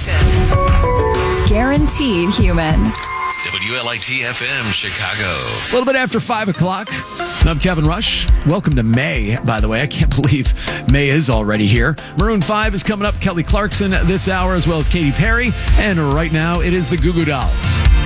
station. Guaranteed human. WLIT-FM, Chicago. A little bit after 5 o'clock. I'm Kevin Rush. Welcome to May, by the way. I can't believe May is already here. Maroon 5 is coming up. Kelly Clarkson this hour, as well as Katy Perry. And right now, it is the Goo Goo Dolls.